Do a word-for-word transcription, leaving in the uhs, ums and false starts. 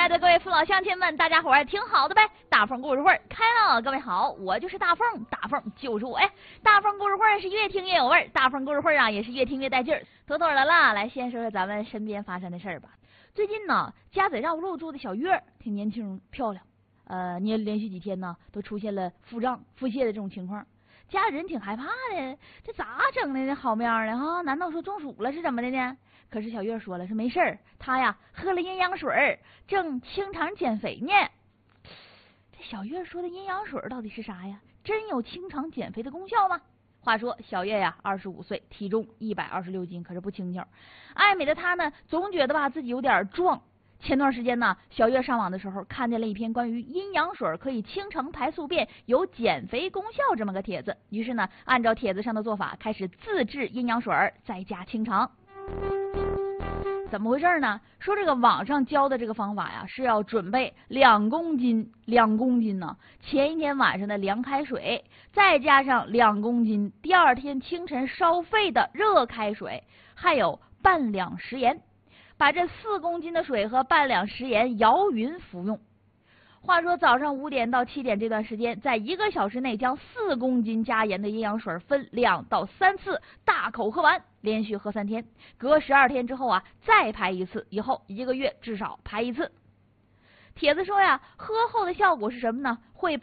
爱的各位父老乡亲们，大家伙儿听好的呗！大凤故事会开了，各位好，我就是大凤，大凤就是我哎！大凤故事会是越听越有味儿，大凤故事会啊也是越听越带劲儿。妥妥的啦，来先说说咱们身边发生的事儿吧。最近呢，家嘴绕路住的小月挺年轻漂亮，呃，你连续几天呢都出现了腹胀、腹泻的这种情况。家人挺害怕的，这咋整的呢？好面的哈？难道说中暑了是怎么的呢？可是小月说了，是没事儿，她呀喝了阴阳水，正清肠减肥呢。这小月说的阴阳水到底是啥呀？真有清肠减肥的功效吗？话说小月呀，二十五岁，体重一百二十六斤，可是不轻巧。爱美的她呢，总觉得吧自己有点壮。前段时间呢，小月上网的时候看见了一篇关于阴阳水可以清肠排宿便、有减肥功效这么个帖子，于是呢，按照帖子上的做法，开始自制阴阳水，在家清肠。怎么回事呢？说这个网上教的这个方法呀，是要准备两公斤，两公斤呢，前一天晚上的凉开水，再加上两公斤第二天清晨烧沸的热开水，还有半两食盐。把这四公斤的水和半两食盐摇匀服用。话说早上五点到七点这段时间，在一个小时内将四公斤加盐的阴阳水分两到三次大口喝完，连续喝三天，隔十二天之后啊再排一次，以后一个月至少排一次。帖子说呀，喝后的效果是什么呢？会